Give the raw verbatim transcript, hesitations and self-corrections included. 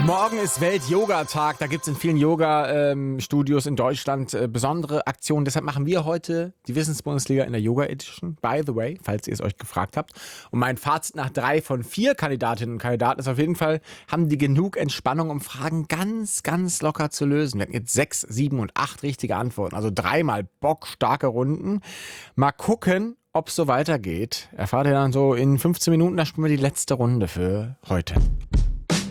Morgen ist Welt-Yoga-Tag. Da gibt es in vielen Yoga-Studios in Deutschland äh, besondere Aktionen. Deshalb machen wir heute die Wissensbundesliga in der Yoga-Edition. By the way, falls ihr es euch gefragt habt. Und mein Fazit nach drei von vier Kandidatinnen und Kandidaten ist auf jeden Fall, haben die genug Entspannung, um Fragen ganz, ganz locker zu lösen. Wir hatten jetzt sechs, sieben und acht richtige Antworten. Also dreimal bockstarke Runden. Mal gucken, ob es so weitergeht. Erfahrt ihr dann so in fünfzehn Minuten. Da spielen wir die letzte Runde für heute.